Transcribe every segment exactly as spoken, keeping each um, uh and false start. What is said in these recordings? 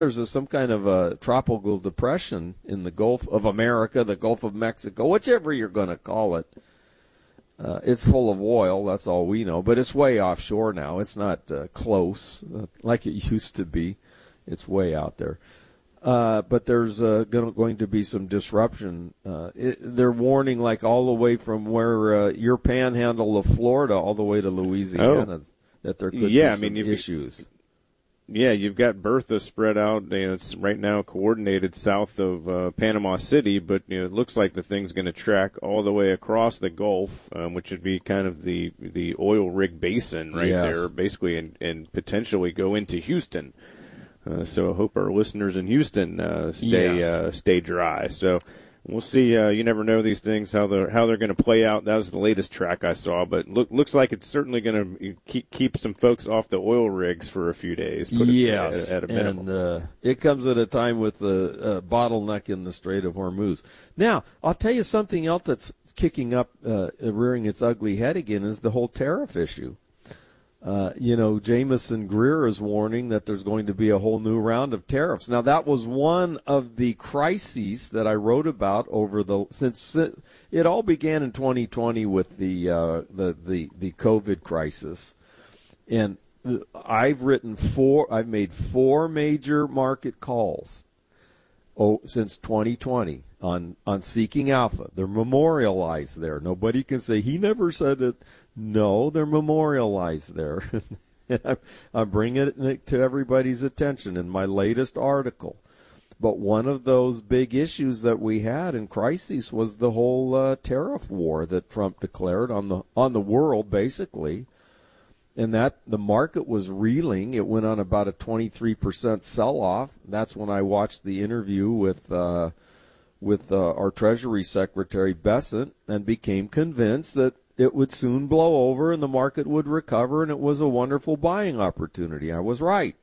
there's a, some kind of a tropical depression in the Gulf of America, the Gulf of Mexico, whichever you're going to call it. Uh, it's full of oil, that's all we know, but it's way offshore now. It's not uh, close uh, like it used to be. It's way out there. Uh, but there's uh, gonna, going to be some disruption. Uh, it, they're warning like all the way from where uh, your panhandle of Florida all the way to Louisiana oh. that there could yeah, be some I mean, issues. Yeah, you've got Bertha spread out. You know, it's right now coordinated south of uh, Panama City, but you know, it looks like the thing's going to track all the way across the Gulf, um, which would be kind of the the oil rig basin right yes. there, basically, and, and potentially go into Houston. Uh, so I hope our listeners in Houston uh, stay yes. uh, stay dry. So we'll see. Uh, you never know these things how they're how they're going to play out. That was the latest track I saw, but look looks like it's certainly going to keep keep some folks off the oil rigs for a few days. Put yes, it at, at a minimum. and uh, it comes at a time with the uh, bottleneck in the Strait of Hormuz. Now I'll tell you something else that's kicking up, uh, rearing its ugly head again, is the whole tariff issue. Uh, you know, Jameson Greer is warning that there's going to be a whole new round of tariffs. Now, that was one of the crises that I wrote about over the since it all began in twenty twenty with the uh, the the the COVID crisis, and I've written four. I've made four major market calls. Oh, since twenty twenty on on Seeking Alpha. They're memorialized there. Nobody can say he never said it. No, they're memorialized there. I'm bringing it to everybody's attention in my latest article. But one of those big issues that we had in crises was the whole uh, tariff war that Trump declared on the on the world, basically. And that the market was reeling. It went on about a twenty-three percent sell-off. That's when I watched the interview with uh, with uh, our Treasury Secretary Bessent and became convinced that it would soon blow over and the market would recover and it was a wonderful buying opportunity. I was right.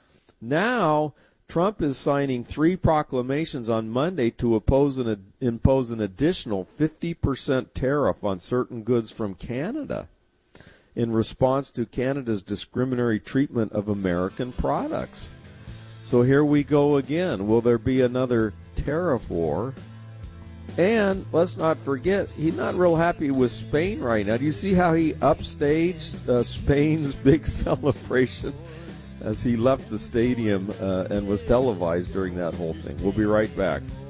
Now, Trump is signing three proclamations on Monday to oppose an, impose an additional fifty percent tariff on certain goods from Canada in response to Canada's discriminatory treatment of American products. So here we go again. Will there be another tariff war? And let's not forget, he's not real happy with Spain right now. Do you see how he upstaged uh, Spain's big celebration as he left the stadium uh, and was televised during that whole thing? We'll be right back.